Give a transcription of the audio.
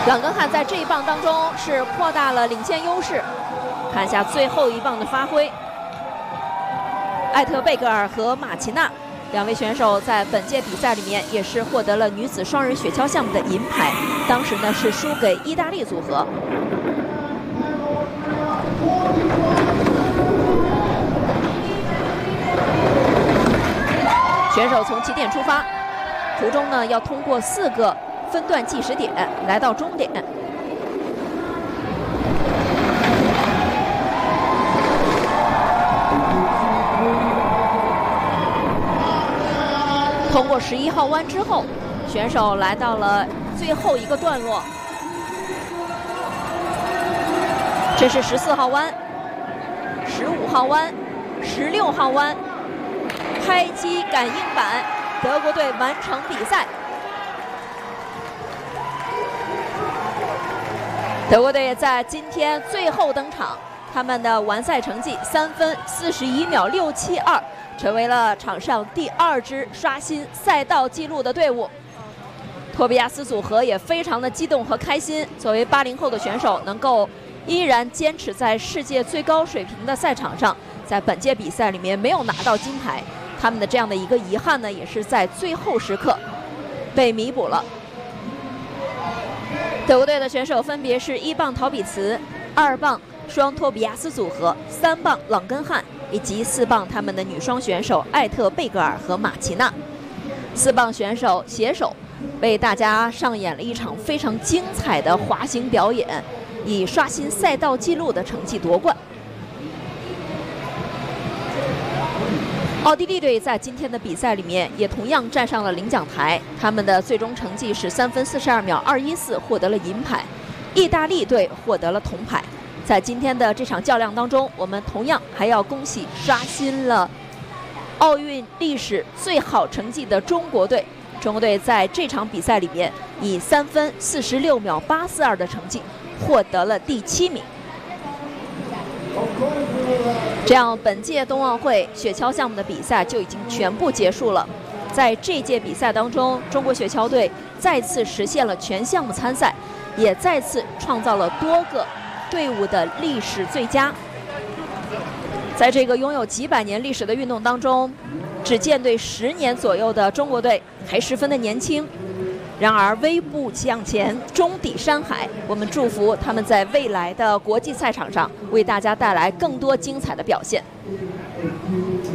朗根汉在这一棒当中是扩大了领先优势。看一下最后一棒的发挥，艾特贝格尔和马奇娜两位选手在本届比赛里面也是获得了女子双人雪橇项目的银牌，当时呢是输给意大利组合。选手从起点出发，途中呢要通过4个分段计时点来到终点。通过11号弯之后，选手来到了最后一个段落。这是14号弯、15号弯、16号弯。开机感应板，德国队完成比赛。德国队在今天最后登场，他们的完赛成绩3分41秒672，成为了场上第2支刷新赛道纪录的队伍。托比亚斯组合也非常的激动和开心，作为80后的选手，能够依然坚持在世界最高水平的赛场上，在本届比赛里面没有拿到金牌。他们的这样的一个遗憾呢，也是在最后时刻被弥补了。德国队的选手分别是1棒陶比茨、2棒双托比亚斯组合、3棒朗根汉以及4棒他们的女双选手艾特贝格尔和马奇娜。4棒选手携手为大家上演了一场非常精彩的滑行表演，以刷新赛道纪录的成绩夺冠。奥地利队在今天的比赛里面也同样站上了领奖台，他们的最终成绩是3分42秒214，获得了银牌。意大利队获得了铜牌。在今天的这场较量当中，我们同样还要恭喜刷新了奥运历史最好成绩的中国队。中国队在这场比赛里面以3分46秒842的成绩获得了第7名。这样，本届冬奥会雪橇项目的比赛就已经全部结束了。在这届比赛当中，中国雪橇队再次实现了全项目参赛，也再次创造了多个队伍的历史最佳。在这个拥有几百年历史的运动当中，只见对10年左右的中国队还十分的年轻。然而微步向前，终抵山海。我们祝福他们在未来的国际赛场上为大家带来更多精彩的表现。